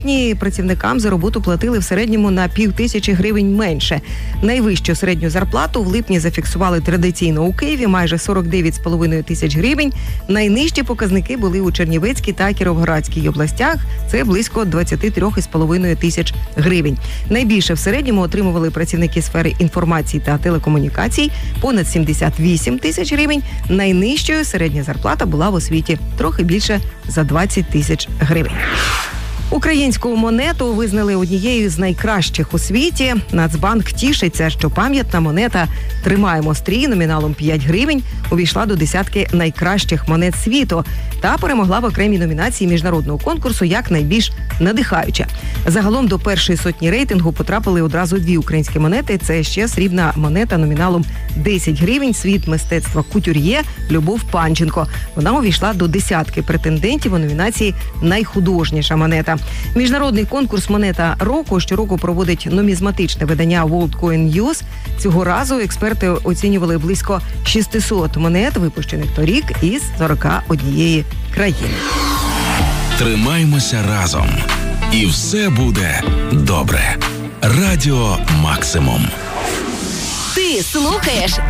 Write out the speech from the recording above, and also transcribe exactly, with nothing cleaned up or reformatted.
Ні, працівникам за роботу платили в середньому на пів тисячі гривень менше. Найвищу середню зарплату в липні зафіксували традиційно у Києві, майже сорок дев'ять з половиною тисяч гривень. Найнижчі показники були у Чернівецькій та Кіровоградській областях. Це близько двадцять три з половиною тисяч гривень. Найбільше в середньому отримували працівники сфери інформації та телекомунікацій – понад сімдесят вісім тисяч гривень. Найнижчою середня зарплата була в освіті – трохи більше за двадцять тисяч гривень. Українську монету визнали однією з найкращих у світі. Нацбанк тішиться, що пам'ятна монета «Тримаємо стрій» номіналом п'ять гривень увійшла до десятки найкращих монет світу та перемогла в окремій номінації міжнародного конкурсу як найбільш надихаюча. Загалом до першої сотні рейтингу потрапили одразу дві українські монети. Це ще срібна монета номіналом десять гривень «Світ мистецтва кутюр'є» Любов Панченко. Вона увійшла до десятки претендентів у номінації «Найхудожніша монета». Міжнародний конкурс «Монета року» щороку проводить нумізматичне видання World Coin News. Цього разу експерти оцінювали близько шістсот монет, випущених торік із сорока однієї країни. Тримаймося разом. І все буде добре. Радіо Максимум. Ти слухаєш